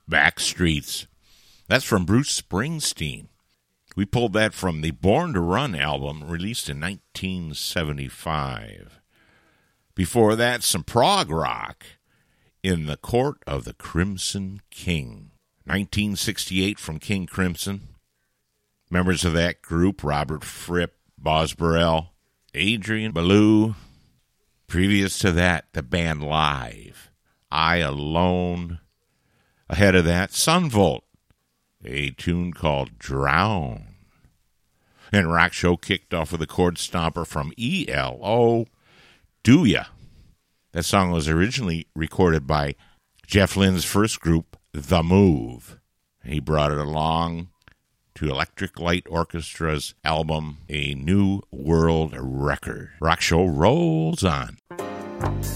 Backstreets. That's from Bruce Springsteen. We pulled that from the Born to Run album released in 1975. Before that, some prog rock, In the Court of the Crimson King. 1968 from King Crimson. Members of that group, Robert Fripp, Boz Burrell, Adrian Belew. Previous to that, the band Live, I Alone. Ahead of that, Son Volt, a tune called Drown. And Rock Show kicked off with a chord stomper from ELO, Do Ya. That song was originally recorded by Jeff Lynne's first group, The Move. He brought it along to Electric Light Orchestra's album, A New World Record. Rock Show rolls on.